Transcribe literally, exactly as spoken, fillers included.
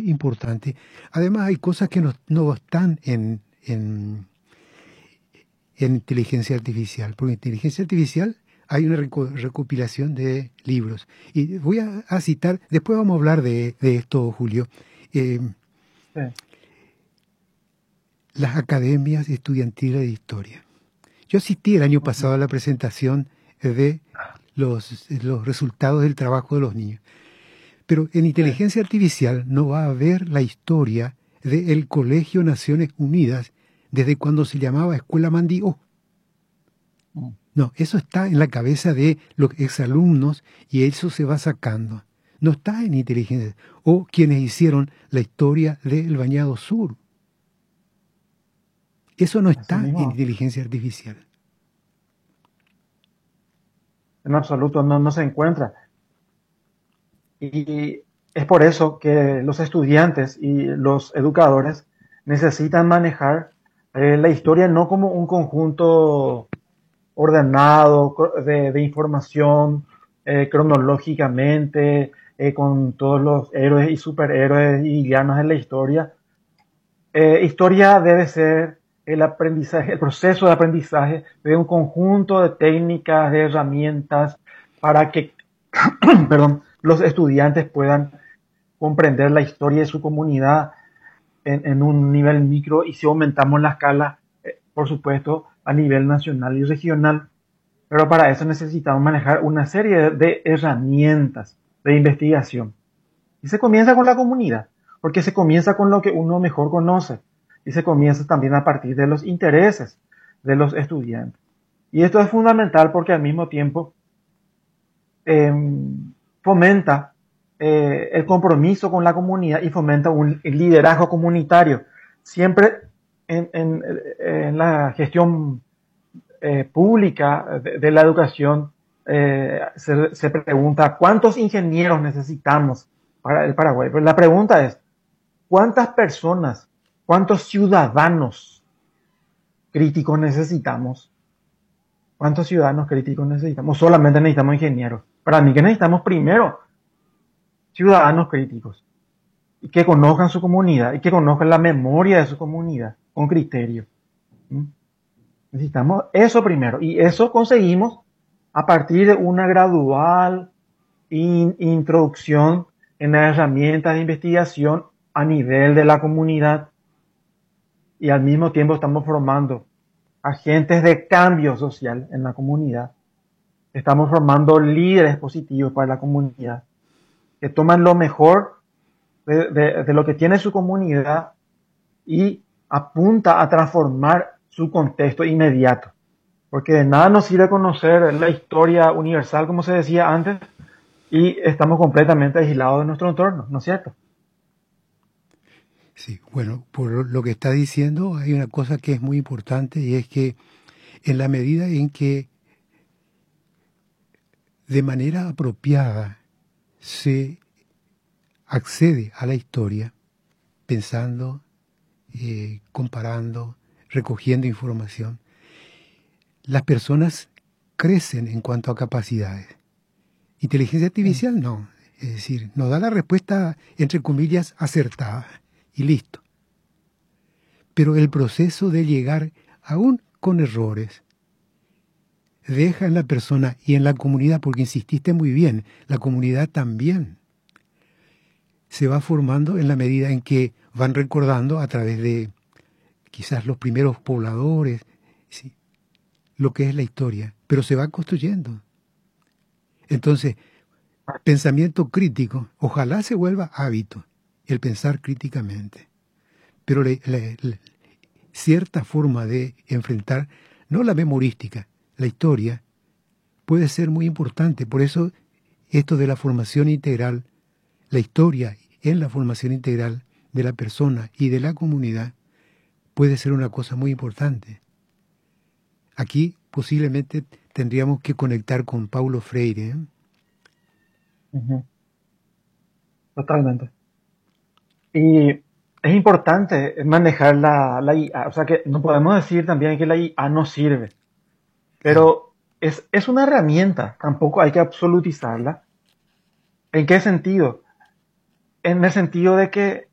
importante. Además, hay cosas que no, no están en, en, en inteligencia artificial, porque en inteligencia artificial hay una reco- recopilación de libros. Y voy a, a citar, después vamos a hablar de, de esto, Julio. Eh, Sí. las academias estudiantiles de historia. Yo asistí el año Ujú. pasado a la presentación de los, los resultados del trabajo de los niños. Pero en Sí. inteligencia artificial no va a haber la historia del Colegio Naciones Unidas desde cuando se llamaba Escuela Mandió. Mm. No, eso está en la cabeza de los exalumnos y eso se va sacando. No está en inteligencia. O quienes hicieron la historia del Bañado Sur. Eso no Así está en mismo. inteligencia artificial. En absoluto no, no se encuentra. Y es por eso que los estudiantes y los educadores necesitan manejar eh, la historia no como un conjunto ordenado cro- de, de información eh, cronológicamente, eh, con todos los héroes y superhéroes y villanos de la historia. Eh, historia debe ser el aprendizaje, el proceso de aprendizaje de un conjunto de técnicas, de herramientas para que, perdón, los estudiantes puedan comprender la historia de su comunidad en, en un nivel micro, y si aumentamos la escala, eh, por supuesto, a nivel nacional y regional. Pero para eso necesitamos manejar una serie de, de herramientas de investigación. Y se comienza con la comunidad, porque se comienza con lo que uno mejor conoce. Y se comienza también a partir de los intereses de los estudiantes. Y esto es fundamental porque al mismo tiempo eh, fomenta eh, el compromiso con la comunidad y fomenta un liderazgo comunitario. Siempre en, en, en la gestión eh, pública de, de, la educación eh, se, se pregunta cuántos ingenieros necesitamos para el Paraguay. Pero la pregunta es, ¿cuántas personas, cuántos ciudadanos críticos necesitamos? ¿Cuántos ciudadanos críticos necesitamos? Solamente necesitamos ingenieros. Para mí que necesitamos primero ciudadanos críticos y que conozcan su comunidad y que conozcan la memoria de su comunidad con criterio. ¿Mm? Necesitamos eso primero, y eso conseguimos a partir de una gradual in introducción en las herramientas de investigación a nivel de la comunidad, y al mismo tiempo estamos formando agentes de cambio social en la comunidad. Estamos formando líderes positivos para la comunidad, que toman lo mejor de, de, de lo que tiene su comunidad y apunta a transformar su contexto inmediato. Porque de nada nos sirve conocer la historia universal, como se decía antes, y estamos completamente aislados de nuestro entorno, ¿no es cierto? Sí, bueno, por lo que está diciendo hay una cosa que es muy importante y es que en la medida en que de manera apropiada se accede a la historia, pensando, eh, comparando, recogiendo información, las personas crecen en cuanto a capacidades. Inteligencia Sí. artificial no, es decir, nos da la respuesta, entre comillas, acertada y listo. Pero el proceso de llegar, aún con errores, deja en la persona y en la comunidad, porque insististe muy bien, la comunidad también se va formando en la medida en que van recordando a través de quizás los primeros pobladores, ¿sí?, lo que es la historia, pero se va construyendo. Entonces, pensamiento crítico, ojalá se vuelva hábito, el pensar críticamente, pero le, le, le, cierta forma de enfrentar, no la memorística, la historia, puede ser muy importante. Por eso, esto de la formación integral, la historia en la formación integral de la persona y de la comunidad, puede ser una cosa muy importante. Aquí posiblemente tendríamos que conectar con Paulo Freire, ¿eh? Uh-huh. Totalmente. Y es importante manejar la, la I A, o sea que no podemos decir también que la I A no sirve, Claro. pero es, es una herramienta, tampoco hay que absolutizarla. ¿En qué sentido? En el sentido de que